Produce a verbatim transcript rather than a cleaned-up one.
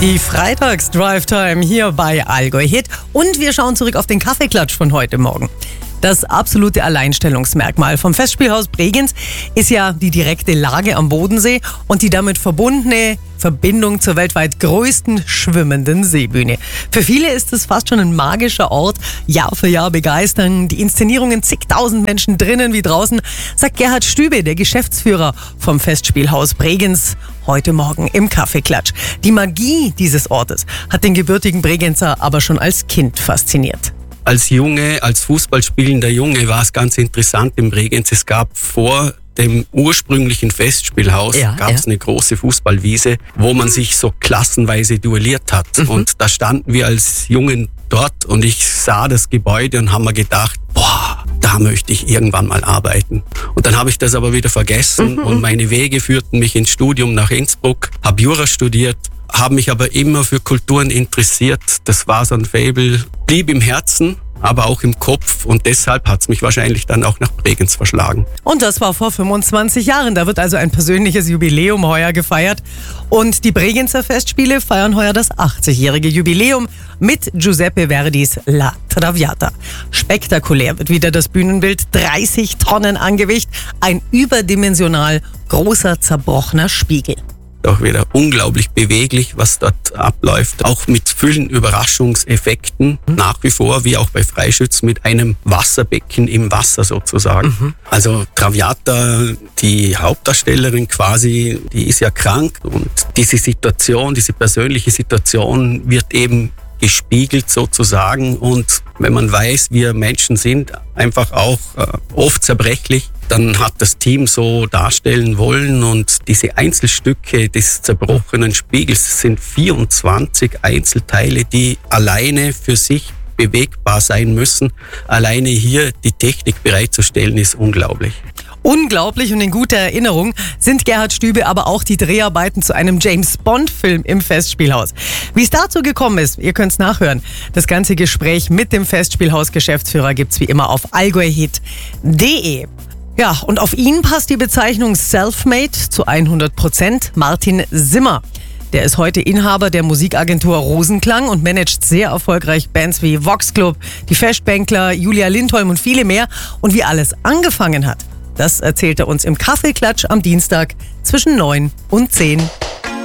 Die Freitags-Drive-Time hier bei Allgäu Hit und wir schauen zurück auf den Kaffeeklatsch von heute Morgen. Das absolute Alleinstellungsmerkmal vom Festspielhaus Bregenz ist ja die direkte Lage am Bodensee und die damit verbundene Verbindung zur weltweit größten schwimmenden Seebühne. Für viele ist es fast schon ein magischer Ort. Jahr für Jahr begeistern die Inszenierungen zigtausend Menschen drinnen wie draußen, sagt Gerhard Stübe, der Geschäftsführer vom Festspielhaus Bregenz, heute Morgen im Kaffeeklatsch. Die Magie dieses Ortes hat den gebürtigen Bregenzer aber schon als Kind fasziniert. Als Junge, als Fußballspielender Junge war es ganz interessant im Bregenz. Es gab vor dem ursprünglichen Festspielhaus ja, gab es ja. eine große Fußballwiese, wo man sich so klassenweise duelliert hat. Mhm. Und da standen wir als Jungen dort und ich sah das Gebäude und habe mir gedacht, boah, da möchte ich irgendwann mal arbeiten. Und dann habe ich das aber wieder vergessen mhm. und meine Wege führten mich ins Studium nach Innsbruck, habe Jura studiert, habe mich aber immer für Kulturen interessiert. Das war so ein Faible, blieb im Herzen, aber auch im Kopf und deshalb hat es mich wahrscheinlich dann auch nach Bregenz verschlagen. Und das war vor fünfundzwanzig Jahren. Da wird also ein persönliches Jubiläum heuer gefeiert. Und die Bregenzer Festspiele feiern heuer das achtzigjährige Jubiläum mit Giuseppe Verdis La Traviata. Spektakulär wird wieder das Bühnenbild, dreißig Tonnen an Gewicht, ein überdimensional großer zerbrochener Spiegel. Auch wieder unglaublich beweglich, was dort abläuft. Auch mit vielen Überraschungseffekten, mhm. nach wie vor, wie auch bei Freischützen, mit einem Wasserbecken im Wasser sozusagen. Mhm. Also Traviata, die Hauptdarstellerin quasi, die ist ja krank und diese Situation, diese persönliche Situation wird eben gespiegelt sozusagen. Und wenn man weiß, wir Menschen sind einfach auch äh, oft zerbrechlich, dann hat das Team so darstellen wollen und diese Einzelstücke des zerbrochenen Spiegels sind vierundzwanzig Einzelteile, die alleine für sich bewegbar sein müssen. Alleine hier die Technik bereitzustellen ist unglaublich. Unglaublich und in guter Erinnerung sind Gerhard Stübe aber auch die Dreharbeiten zu einem James-Bond-Film im Festspielhaus. Wie es dazu gekommen ist, ihr könnt es nachhören. Das ganze Gespräch mit dem Festspielhaus-Geschäftsführer gibt's wie immer auf allgäuhit punkt de. Ja, und auf ihn passt die Bezeichnung Selfmade zu hundert Prozent. Martin Simmer. Der ist heute Inhaber der Musikagentur Rosenklang und managt sehr erfolgreich Bands wie Vox Club, die Festbänkler, Julia Lindholm und viele mehr. Und wie alles angefangen hat, das erzählt er uns im Kaffeeklatsch am Dienstag zwischen neun und zehn.